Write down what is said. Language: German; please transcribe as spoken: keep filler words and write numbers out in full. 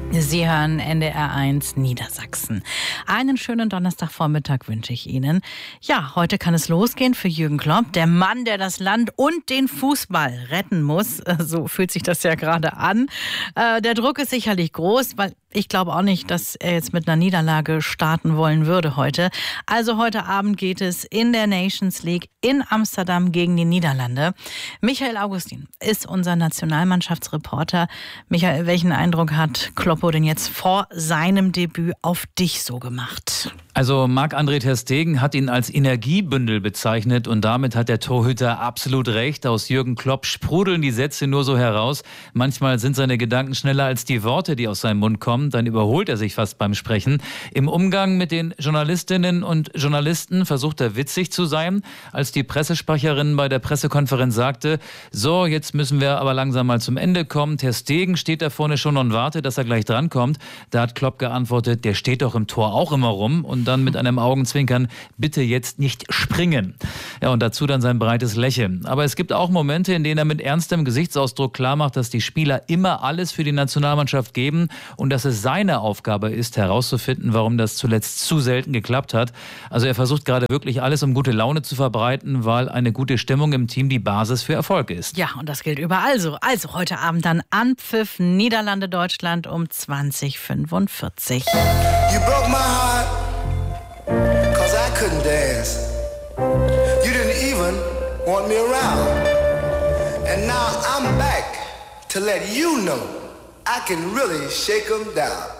Sie hören N D R eins Niedersachsen. Einen schönen Donnerstagvormittag wünsche ich Ihnen. Ja, heute kann es losgehen für Jürgen Klopp, der Mann, der das Land und den Fußball retten muss. So fühlt sich das ja gerade an. Der Druck ist sicherlich groß, weil ich glaube auch nicht, dass er jetzt mit einer Niederlage starten wollen würde heute. Also heute Abend geht es in der Nations League in Amsterdam gegen die Niederlande. Michael Augustin ist unser Nationalmannschaftsreporter. Michael, welchen Eindruck hat Kloppo denn jetzt vor seinem Debüt auf dich so gemacht? Also Marc-André ter Stegen hat ihn als Energiebündel bezeichnet und damit hat der Torhüter absolut recht. Aus Jürgen Klopp sprudeln die Sätze nur so heraus. Manchmal sind seine Gedanken schneller als die Worte, die aus seinem Mund kommen. Dann überholt er sich fast beim Sprechen. Im Umgang mit den Journalistinnen und Journalisten versucht er witzig zu sein. Als die Pressesprecherin bei der Pressekonferenz sagte, so, jetzt müssen wir aber langsam mal zum Ende kommen. Ter Stegen steht da vorne schon und wartet, dass er gleich drankommt. Da hat Klopp geantwortet, der steht doch im Tor auch immer rum. Und dann mit einem Augenzwinkern, bitte jetzt nicht springen. Ja, und dazu dann sein breites Lächeln. Aber es gibt auch Momente, in denen er mit ernstem Gesichtsausdruck klarmacht, dass die Spieler immer alles für die Nationalmannschaft geben und dass es seine Aufgabe ist, herauszufinden, warum das zuletzt zu selten geklappt hat. Also er versucht gerade wirklich alles, um gute Laune zu verbreiten, weil eine gute Stimmung im Team die Basis für Erfolg ist. Ja, und das gilt überall so. Also heute Abend dann Anpfiff Niederlande, Deutschland um zwanzig Uhr fünfundvierzig. You broke my heart, cause I couldn't dance. You didn't even want me around. And now I'm back to let you know I can really shake 'em down.